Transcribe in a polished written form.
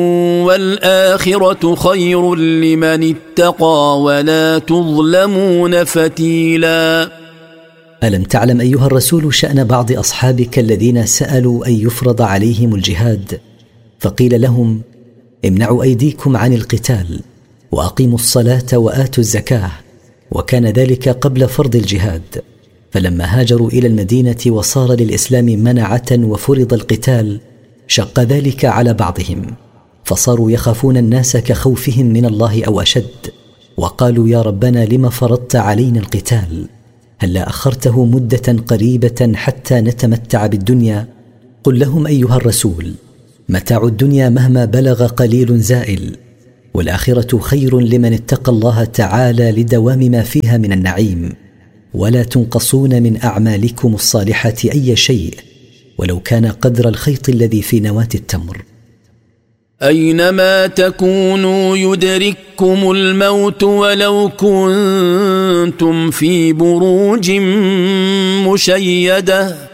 والآخرة خير لمن اتقى ولا تظلمون فتيلا. ألم تعلم أيها الرسول شأن بعض أصحابك الذين سألوا أن يفرض عليهم الجهاد فقيل لهم امنعوا أيديكم عن القتال وأقيموا الصلاة وآتوا الزكاة، وكان ذلك قبل فرض الجهاد، فلما هاجروا إلى المدينة وصار للإسلام منعة وفرض القتال شق ذلك على بعضهم، فصاروا يخافون الناس كخوفهم من الله أو أشد، وقالوا يا ربنا لم فرضت علينا القتال؟ هلا أخرته مدة قريبة حتى نتمتع بالدنيا؟ قل لهم أيها الرسول متاع الدنيا مهما بلغ قليل زائل، والآخرة خير لمن اتقى الله تعالى لدوام ما فيها من النعيم، ولا تنقصون من أعمالكم الصالحة أي شيء ولو كان قدر الخيط الذي في نواة التمر. أينما تكونوا يدرككم الموت ولو كنتم في بروج مشيدة